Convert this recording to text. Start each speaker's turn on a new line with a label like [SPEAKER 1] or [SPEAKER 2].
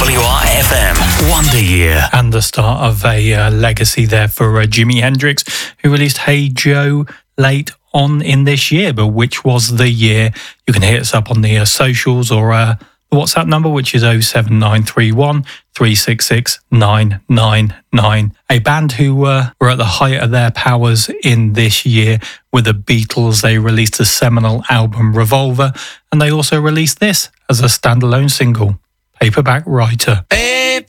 [SPEAKER 1] WRFM Wonder Year.
[SPEAKER 2] And the start of a legacy there for Jimi Hendrix, who released Hey Joe late on in this year. But which was the year? You can hit us up on the socials or the WhatsApp number, which is 07931 366 999. A band who were at the height of their powers in this year with the Beatles. They released a seminal album, Revolver, and they also released this as a standalone single, Paperback Writer.
[SPEAKER 3] Paperback